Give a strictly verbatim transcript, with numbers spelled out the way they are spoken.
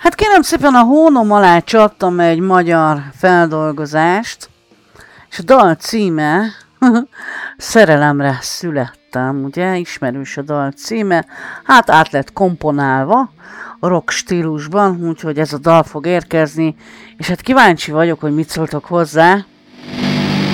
Hát kérem szépen, a hónom alá csaptam egy magyar feldolgozást, és a dal címe Szerelemre születtem, ugye, ismerős a dal címe, hát át lett komponálva a rock stílusban, úgyhogy ez a dal fog érkezni, és hát kíváncsi vagyok, hogy mit szóltok hozzá.